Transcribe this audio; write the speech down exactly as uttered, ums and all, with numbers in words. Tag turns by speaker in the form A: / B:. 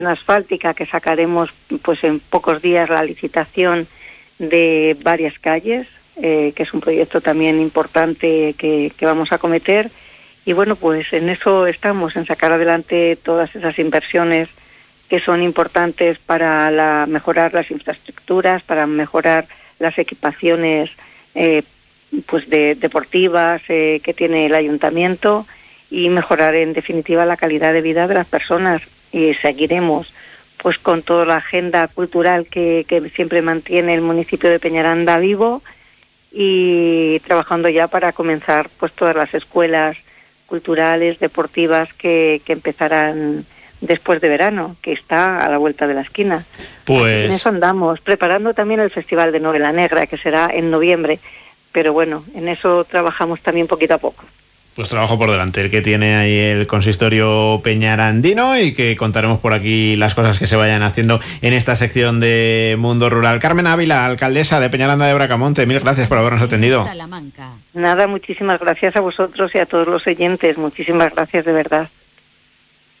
A: asfáltica, que sacaremos pues en pocos días la licitación de varias calles, eh, que es un proyecto también importante que, que vamos a acometer. Y bueno, pues en eso estamos, en sacar adelante todas esas inversiones que son importantes para la, mejorar las infraestructuras, para mejorar las equipaciones eh, pues de, deportivas eh, que tiene el ayuntamiento y mejorar en definitiva la calidad de vida de las personas. Y seguiremos pues con toda la agenda cultural que, que siempre mantiene el municipio de Peñaranda vivo y trabajando ya para comenzar pues todas las escuelas culturales, deportivas que, que empezarán después de verano, que está a la vuelta de la esquina.
B: Pues
A: en eso andamos, preparando también el Festival de Novela Negra, que será en noviembre, pero bueno, en eso trabajamos también poquito a poco.
B: Pues trabajo por delante, el que tiene ahí el consistorio peñarandino, y que contaremos por aquí las cosas que se vayan haciendo en esta sección de Mundo Rural. Carmen Ávila, alcaldesa de Peñaranda de Bracamonte, mil gracias por habernos atendido.
A: Nada, muchísimas gracias a vosotros y a todos los oyentes, muchísimas gracias de verdad.